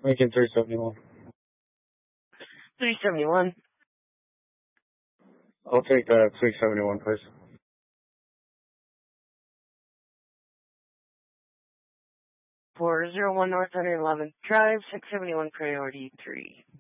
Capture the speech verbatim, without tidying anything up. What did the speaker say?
Making three seventy-one. three seventy-one. I'll take that three seventy-one, please. four oh one North one eleventh Drive, six seventy-one Priority three.